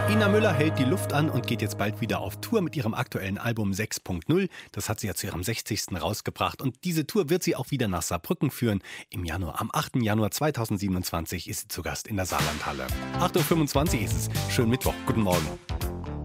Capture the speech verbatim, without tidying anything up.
Ina Müller hält die Luft an und geht jetzt bald wieder auf Tour mit ihrem aktuellen Album sechs Punkt null. Das hat sie ja zu ihrem sechzigsten rausgebracht. Und diese Tour wird sie auch wieder nach Saarbrücken führen. Im Januar, am achten Januar zweitausendsiebenundzwanzig ist sie zu Gast in der Saarlandhalle. acht Uhr fünfundzwanzig ist es. Schönen Mittwoch. Guten Morgen.